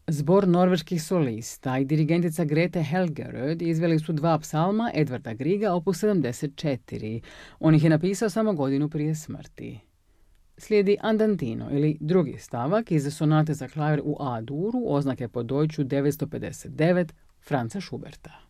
Zbor norveških solista i dirigentica Grete Helgeröd izveli su 2 psalma Edvarda Griega opus 74. On ih je napisao samo godinu prije smrti. Slijedi Andantino ili drugi stavak iz sonate za klavir u A-duru, oznake po Deutschu 959 Franza Schuberta.